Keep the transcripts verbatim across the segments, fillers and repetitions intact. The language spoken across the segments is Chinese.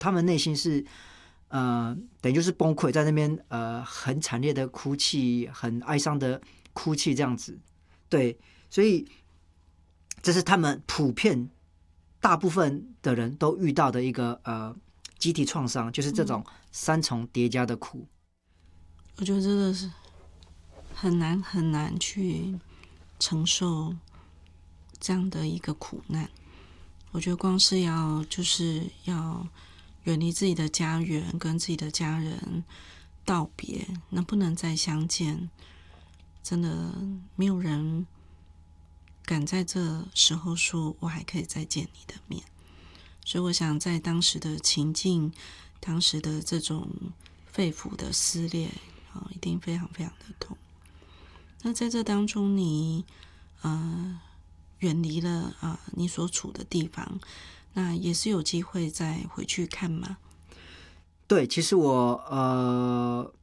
他们内心是呃，等于就是崩溃，在那边呃很惨烈的哭泣，很哀伤的哭泣这样子。对，所以这是他们普遍大部分的人都遇到的一个呃集体创伤，就是这种三重叠加的苦。 我觉得真的是很难很难去承受这样的一个苦难。我觉得光是要就是要远离自己的家园，跟自己的家人道别，能不能再相见，真的没有人敢在这时候说我还可以再见你的面。所以我想在当时的情境，当时的这种肺腑的撕裂、哦、一定非常非常的痛。那在这当中你呃远离了啊、呃、你所处的地方，那也是有机会再回去看吗？ 对，其实我呃，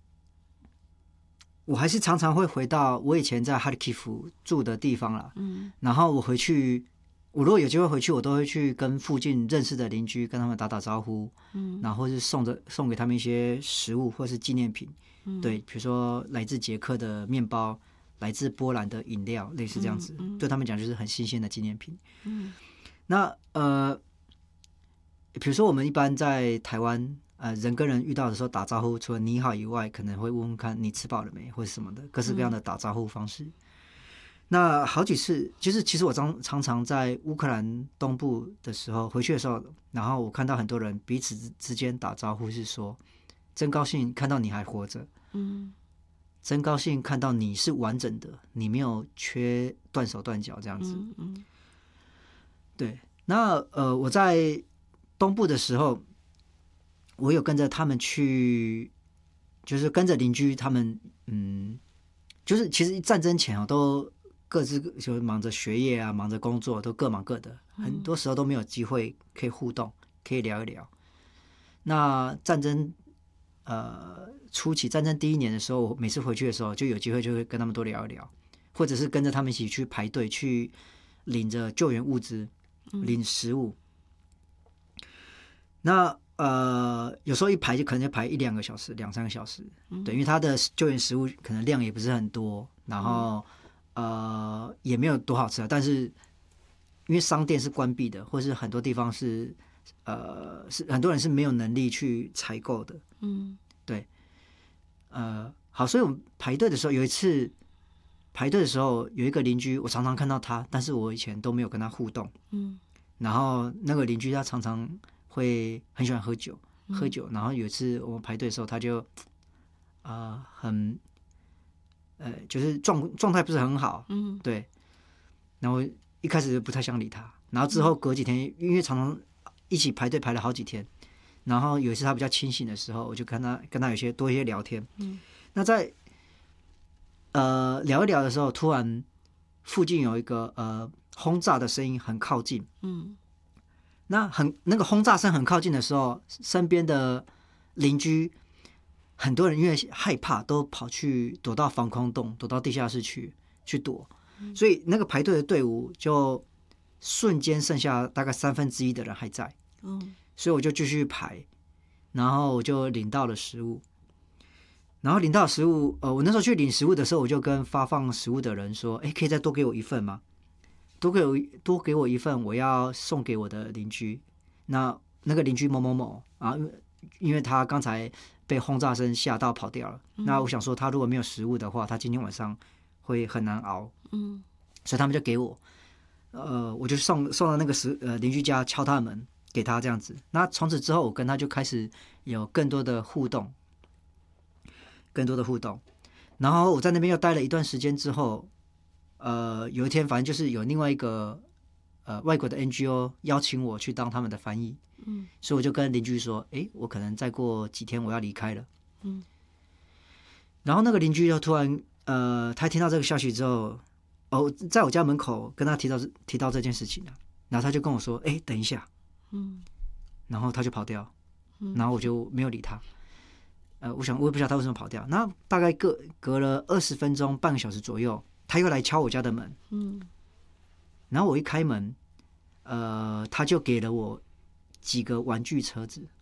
我还是常常会回到我以前在哈里基夫住的地方啦。嗯，然后我回去，我如果有机会回去，我都会去跟附近认识的邻居跟他们打打招呼，嗯，然后是送着送给他们一些食物或是纪念品，嗯，对，比如说来自捷克的面包。来自波兰的饮料，类似这样子，嗯嗯、对他们讲就是很新鲜的纪念品。嗯，那呃，比如说我们一般在台湾，呃，人跟人遇到的时候打招呼，除了你好以外，可能会问问看你吃饱了没，或者什么的，各式各样的打招呼方式。嗯、那好几次，就是其实我常常常在乌克兰东部的时候回去的时候，然后我看到很多人彼此之间打招呼是说，真高兴看到你还活着。嗯。真高兴看到你是完整的，你没有缺断手断脚这样子。嗯嗯、对，那呃，我在东部的时候，我有跟着他们去，就是跟着邻居他们，嗯，就是其实战争前啊，都各自就忙着学业啊，忙着工作，都各忙各的，很多时候都没有机会可以互动，可以聊一聊。那战争。呃，初期战争第一年的时候，我每次回去的时候，就有机会就会跟他们多聊一聊，或者是跟着他们一起去排队，去领着救援物资，领食物。嗯、那呃，有时候一排就可能就排一两个小时，两三个小时，嗯、对，因为他的救援食物可能量也不是很多，然后、嗯、呃也没有多好吃啊，但是因为商店是关闭的，或是很多地方是。呃，是很多人是没有能力去采购的，嗯，对，呃，好，所以我们排队的时候，有一次排队的时候，有一个邻居，我常常看到他，但是我以前都没有跟他互动，嗯，然后那个邻居他常常会很喜欢喝酒，嗯、喝酒，然后有一次我们排队的时候，他就啊、呃、很，呃，就是状状态不是很好，嗯，对，然后一开始就不太想理他，然后之后隔几天，嗯、因为常常。一起排队排了好几天，然后有一次他比较清醒的时候，我就跟他跟他有些多一些聊天。嗯，那在呃聊一聊的时候，突然附近有一个呃轰炸的声音很靠近。嗯，那很那个轰炸声很靠近的时候，身边的邻居很多人因为害怕，都跑去躲到防空洞，躲到地下室去去躲，嗯、所以那个排队的队伍就。瞬间剩下大概三分之一的人还在，嗯，所以我就继续排，然后我就领到了食物，然后领到食物，呃，我那时候去领食物的时候，我就跟发放食物的人说，哎，可以再多给我一份吗？多给我多给我一份，我要送给我的邻居。那那个邻居某某某啊，因为他刚才被轰炸声吓到跑掉了，嗯、那我想说他如果没有食物的话，他今天晚上会很难熬，嗯，所以他们就给我。呃，我就送送到那个时呃邻居家敲他的门，给他这样子。那从此之后，我跟他就开始有更多的互动，更多的互动。然后我在那边又待了一段时间之后，呃，有一天反正就是有另外一个呃外国的 N G O 邀请我去当他们的翻译，嗯，所以我就跟邻居说，哎，我可能再过几天我要离开了，嗯。然后那个邻居就突然呃，他听到这个消息之后。哦，在我家门口跟他提到提到这件事情了，然后他就跟我说：“哎，等一下。”嗯，然后他就跑掉，然后我就没有理他。呃，我想我也不知道他为什么跑掉。那大概隔隔了二十分钟，半个小时左右，他又来敲我家的门。嗯，然后我一开门，呃，他就给了我几个玩具车子，